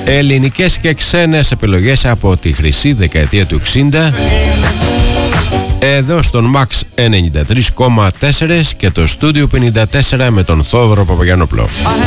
Ελληνικές και ξένες επιλογές από τη χρυσή δεκαετία του 60 εδώ στον Max 93,4 και το Studio 54 με τον Θόδωρο Παπαγιαννόπουλο.